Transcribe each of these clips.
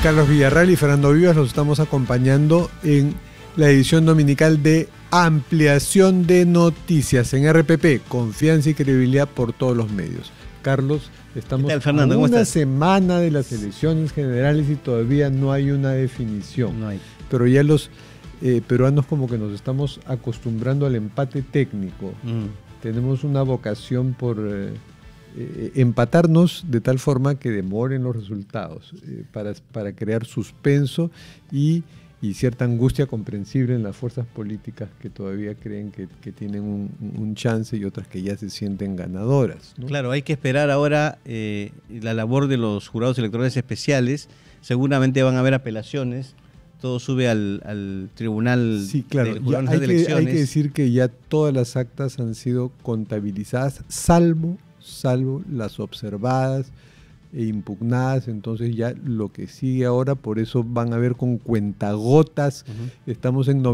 Carlos Villarreal y Fernando Vivas. Los estamos acompañando en la edición dominical de Ampliación de Noticias en RPP, confianza y credibilidad por todos los medios. Carlos, estamos ¿Qué tal, Fernando? a ¿Cómo una estás? semana de las elecciones generales y todavía no hay una definición. No hay. Pero ya los peruanos como que nos estamos acostumbrando al empate técnico. Tenemos una vocación por empatarnos de tal forma que demoren los resultados, para crear suspenso y cierta angustia comprensible en las fuerzas políticas que todavía creen que tienen un chance y otras que ya se sienten ganadoras, ¿no? Claro, hay que esperar ahora la labor de los jurados electorales especiales. Seguramente van a haber apelaciones. Todo sube al tribunal. Sí, claro. del Jurado Hay de Elecciones. que decir que ya todas las actas han sido contabilizadas, salvo las observadas e impugnadas. Entonces ya lo que sigue ahora, por eso van a ver con cuentagotas. Estamos en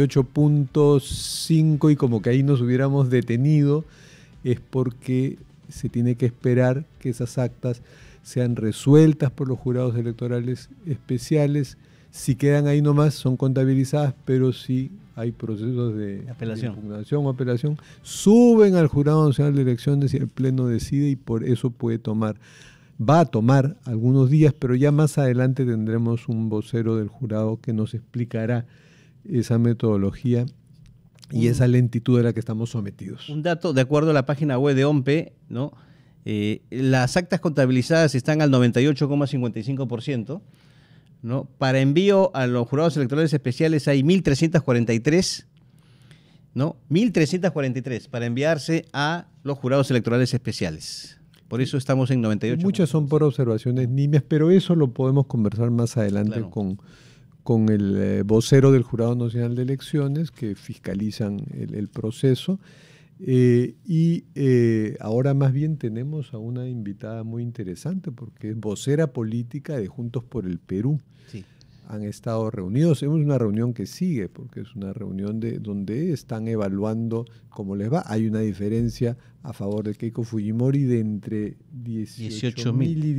98.5 y como que ahí nos hubiéramos detenido, es porque se tiene que esperar que esas actas sean resueltas por los jurados electorales especiales. Si quedan ahí nomás, son contabilizadas, pero si hay procesos de impugnación o apelación, suben al Jurado Nacional de Elecciones y el Pleno decide, y por eso va a tomar algunos días, pero ya más adelante tendremos un vocero del jurado que nos explicará esa metodología y esa lentitud a la que estamos sometidos. Un dato, de acuerdo a la página web de OMPE, ¿no? Las actas contabilizadas están al 98,55%. ¿no? Para envío a los jurados electorales especiales hay 1.343, ¿no? 1.343 para enviarse a los jurados electorales especiales. Por eso estamos en 98. Muchas son por observaciones nimias, pero eso lo podemos conversar más adelante, claro, con el vocero del Jurado Nacional de Elecciones, que fiscalizan el proceso. Ahora más bien tenemos a una invitada muy interesante, porque es vocera política de Juntos por el Perú. Sí. Han estado reunidos, es una reunión que sigue, porque es una reunión donde están evaluando cómo les va. Hay una diferencia a favor de Keiko Fujimori de entre 18.000 y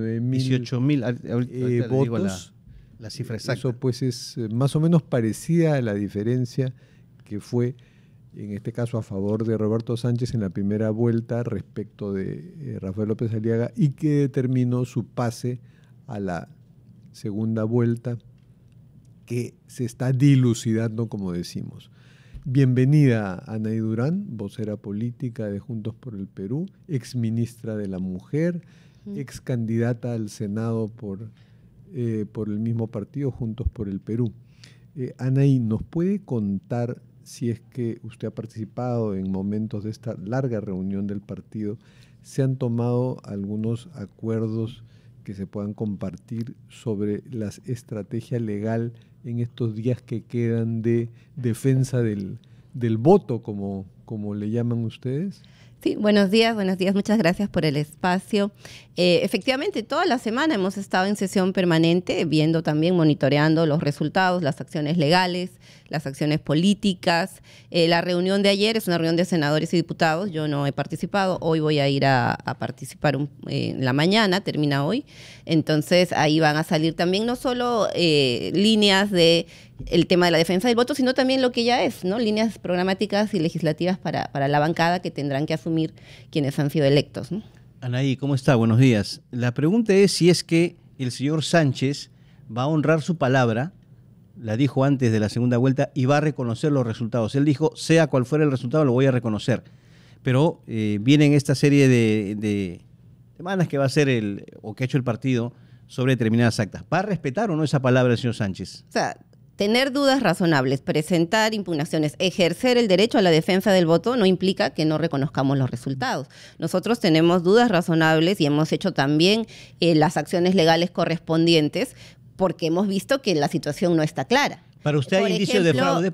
19.000 votos. La cifra exacta. Eso pues es más o menos parecida a la diferencia que fue en este caso a favor de Roberto Sánchez en la primera vuelta respecto de Rafael López Aliaga, y que determinó su pase a la segunda vuelta, que se está dilucidando, como decimos. Bienvenida Anaí Durán, vocera política de Juntos por el Perú, exministra de la Mujer, ex candidata al Senado por el mismo partido, Juntos por el Perú. Anaí, ¿nos puede contar, si es que usted ha participado en momentos de esta larga reunión del partido, se han tomado algunos acuerdos que se puedan compartir sobre la estrategia legal en estos días que quedan de defensa del voto, como le llaman ustedes? Sí, buenos días, muchas gracias por el espacio. Efectivamente, toda la semana hemos estado en sesión permanente, viendo también, monitoreando los resultados, las acciones legales, las acciones políticas. La reunión de ayer es una reunión de senadores y diputados, yo no he participado, hoy voy a ir a participar en la mañana, termina hoy. Entonces ahí van a salir también no solo líneas de el tema de la defensa del voto, sino también lo que ya es, ¿no? Líneas programáticas y legislativas para la bancada que tendrán que asumir quienes han sido electos, ¿no? Anaí, ¿cómo está? Buenos días. La pregunta es si es que el señor Sánchez va a honrar su palabra, la dijo antes de la segunda vuelta, y va a reconocer los resultados. Él dijo, sea cual fuera el resultado, lo voy a reconocer. Pero vienen esta serie de semanas que va a hacer o que ha hecho el partido sobre determinadas actas. ¿Va a respetar o no esa palabra el señor Sánchez? O sea, tener dudas razonables, presentar impugnaciones, ejercer el derecho a la defensa del voto no implica que no reconozcamos los resultados. Nosotros tenemos dudas razonables y hemos hecho también las acciones legales correspondientes, porque hemos visto que la situación no está clara. ¿Para usted hay indicio de fraude, perdón?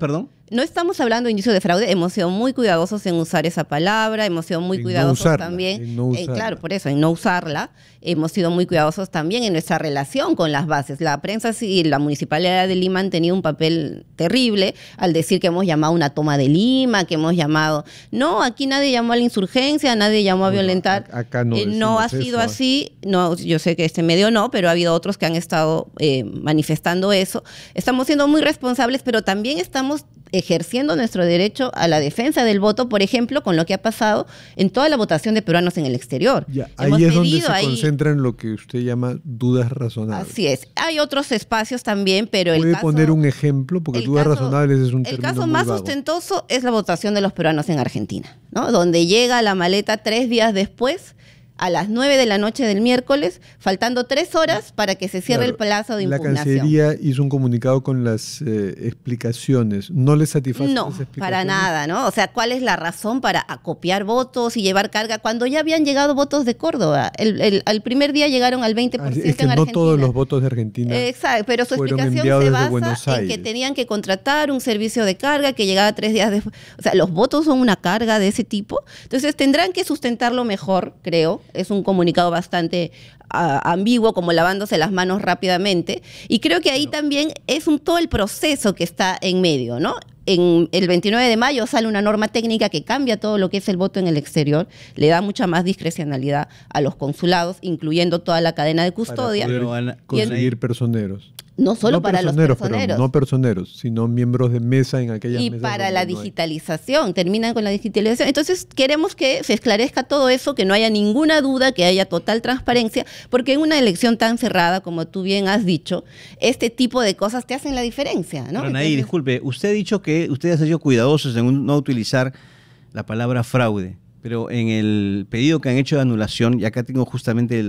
No estamos hablando de indicio de fraude, hemos sido muy cuidadosos en usar esa palabra, hemos sido muy cuidadosos también, claro, por eso, en no usarla, hemos sido muy cuidadosos también en nuestra relación con las bases. La prensa y la Municipalidad de Lima han tenido un papel terrible al decir que hemos llamado una toma de Lima, que hemos llamado... No, aquí nadie llamó a la insurgencia, nadie llamó a violentar. Acá no ha sido así, no, yo sé que este medio no, pero ha habido otros que han estado manifestando eso. Estamos siendo muy responsables, pero también estamos ejerciendo nuestro derecho a la defensa del voto, por ejemplo, con lo que ha pasado en toda la votación de peruanos en el exterior. Ya, ahí es donde se concentra en lo que usted llama dudas razonables. Así es. Hay otros espacios también, pero ¿Puede poner un ejemplo? Porque dudas razonables es un término muy vago. El caso más ostentoso es la votación de los peruanos en Argentina, ¿no? Donde llega la maleta 3 días después, a las 9 de la noche del miércoles, faltando 3 horas para que se cierre el plazo de impugnación. La Cancillería hizo un comunicado con las explicaciones. ¿No les satisface esas explicaciones? No, para nada, ¿no? O sea, ¿cuál es la razón para acopiar votos y llevar carga cuando ya habían llegado votos de Córdoba? Al primer día llegaron al 20% es que en Argentina. No todos los votos de Argentina. Exacto, pero su explicación se basa en que tenían que contratar un servicio de carga que llegaba 3 días después. O sea, los votos son una carga de ese tipo. Entonces tendrán que sustentarlo mejor, creo. Es un comunicado bastante ambiguo, como lavándose las manos rápidamente. Y creo que ahí también es todo el proceso que está en medio, ¿no? En el 29 de mayo sale una norma técnica que cambia todo lo que es el voto en el exterior, le da mucha más discrecionalidad a los consulados, incluyendo toda la cadena de custodia. Para poder conseguir personeros. No solo para los personeros. No personeros, sino miembros de mesa en aquellas mesas. Y para la digitalización, terminan con la digitalización. Entonces queremos que se esclarezca todo eso, que no haya ninguna duda, que haya total transparencia, porque en una elección tan cerrada, como tú bien has dicho, este tipo de cosas te hacen la diferencia, ¿no? Pero Anaí, disculpe, usted ha dicho que ustedes han sido cuidadosos en no utilizar la palabra fraude, pero en el pedido que han hecho de anulación, y acá tengo justamente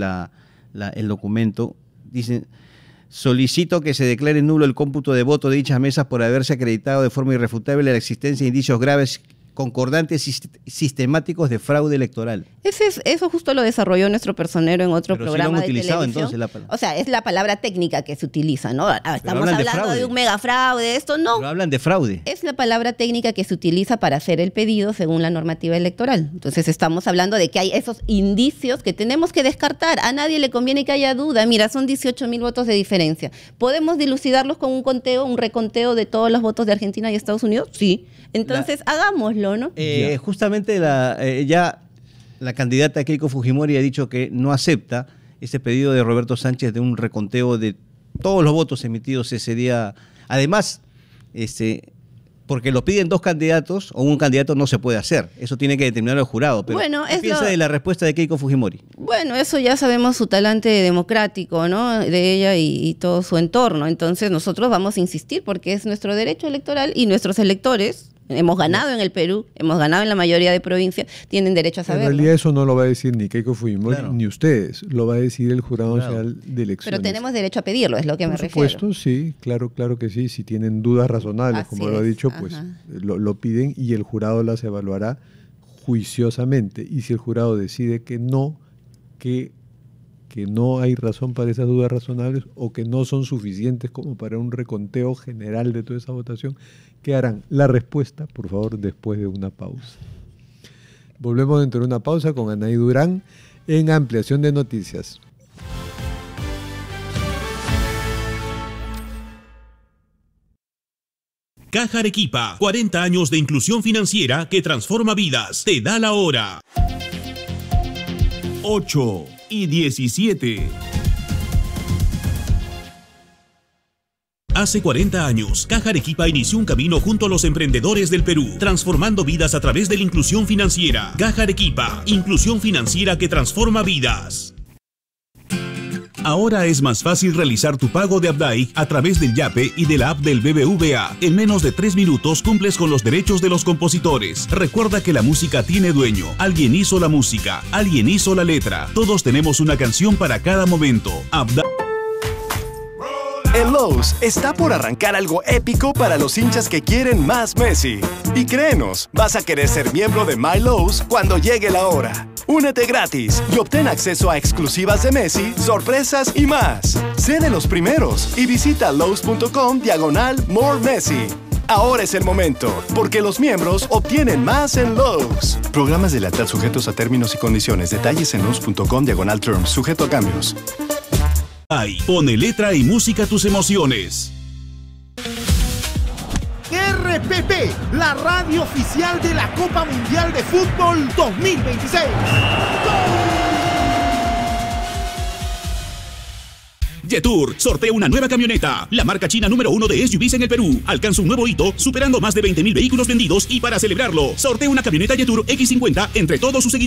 el documento, dicen... Solicito que se declare nulo el cómputo de voto de dichas mesas por haberse acreditado de forma irrefutable la existencia de indicios graves, concordantes y sistemáticos de fraude electoral. Eso justo lo desarrolló nuestro personero en otro programa de televisión. Entonces, o sea, es la palabra técnica que se utiliza, ¿no? Estamos hablando de un megafraude, esto no. Pero hablan de fraude. Es la palabra técnica que se utiliza para hacer el pedido según la normativa electoral. Entonces estamos hablando de que hay esos indicios que tenemos que descartar. A nadie le conviene que haya duda. Mira, son 18.000 votos de diferencia. ¿Podemos dilucidarlos con un reconteo de todos los votos de Argentina y Estados Unidos? Sí. Entonces hagámoslo, ¿no? Justamente ya la candidata Keiko Fujimori ha dicho que no acepta ese pedido de Roberto Sánchez de un reconteo de todos los votos emitidos ese día. Además, porque lo piden 2 candidatos o un candidato no se puede hacer. Eso tiene que determinar el jurado. Pero ¿qué piensa de la respuesta de Keiko Fujimori? Bueno, eso ya sabemos su talante democrático, ¿no? De ella y todo su entorno. Entonces nosotros vamos a insistir porque es nuestro derecho electoral y nuestros electores... Hemos ganado en el Perú, hemos ganado en la mayoría de provincias, tienen derecho a saberlo. En realidad eso no lo va a decir ni Keiko Fujimori ni ustedes, lo va a decir el Jurado Nacional de Elecciones. Pero tenemos derecho a pedirlo, es lo que me refiero. Por supuesto, sí, claro que sí. Si tienen dudas razonables, como lo ha dicho, pues lo piden y el jurado las evaluará juiciosamente. Y si el jurado decide que no hay razón para esas dudas razonables o que no son suficientes como para un reconteo general de toda esa votación, ¿qué harán? La respuesta, por favor, después de una pausa. Volvemos dentro de una pausa con Anaí Durán en Ampliación de Noticias. Caja Arequipa, 40 años de inclusión financiera que transforma vidas. Te da la hora. 8:17. Hace 40 años, Caja Arequipa inició un camino junto a los emprendedores del Perú, transformando vidas a través de la inclusión financiera. Caja Arequipa, inclusión financiera que transforma vidas. Ahora es más fácil realizar tu pago de Abdai a través del Yape y de la app del BBVA. En menos de 3 minutos cumples con los derechos de los compositores. Recuerda que la música tiene dueño. Alguien hizo la música, alguien hizo la letra. Todos tenemos una canción para cada momento. Abdai. En Lowe's está por arrancar algo épico para los hinchas que quieren más Messi. Y créenos, vas a querer ser miembro de My Lowe's cuando llegue la hora. Únete gratis y obtén acceso a exclusivas de Messi, sorpresas y más. Sé de los primeros y visita Lowe's.com/More Messi. Ahora es el momento, porque los miembros obtienen más en Lowe's. Programas de lealtad sujetos a términos y condiciones. Detalles en Lowe's.com/terms. Sujeto a cambios. Pone letra y música a tus emociones. RPP, la radio oficial de la Copa Mundial de Fútbol 2026. Jetour sortea una nueva camioneta. La marca china número 1 de SUVs en el Perú alcanza un nuevo hito, superando más de 20.000 vehículos vendidos, y para celebrarlo, sortea una camioneta Jetour X50 entre todos sus seguidores.